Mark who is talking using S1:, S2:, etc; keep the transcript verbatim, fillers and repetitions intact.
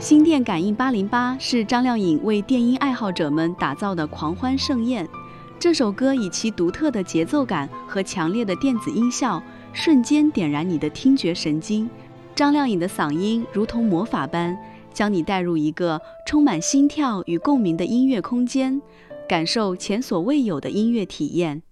S1: 心电感应八零八是张靓颖为电音爱好者们打造的狂欢盛宴。这首歌以其独特的节奏感和强烈的电子音效，瞬间点燃你的听觉神经。张靓颖的嗓音如同魔法般，将你带入一个充满心跳与共鸣的音乐空间，感受前所未有的音乐体验。